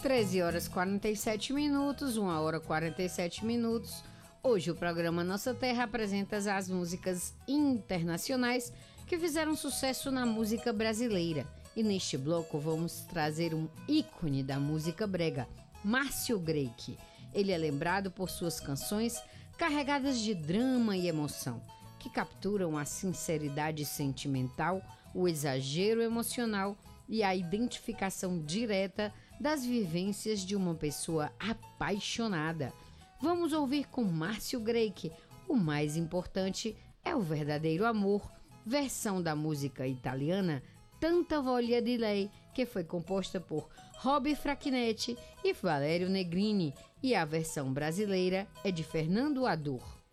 13 horas 47 minutos, 1 hora 47 minutos. Hoje o programa Nossa Terra apresenta as músicas internacionais que fizeram sucesso na música brasileira. E neste bloco vamos trazer um ícone da música brega, Márcio Greik. Ele é lembrado por suas canções carregadas de drama e emoção, que capturam a sinceridade sentimental, o exagero emocional e a identificação direta das vivências de uma pessoa apaixonada. Vamos ouvir com Márcio Greik. O mais importante é o verdadeiro amor, versão da música italiana Tanta Voglia di Lei, que foi composta por Roby Fracchinetti e Valério Negrini, e a versão brasileira é de Fernando Adur.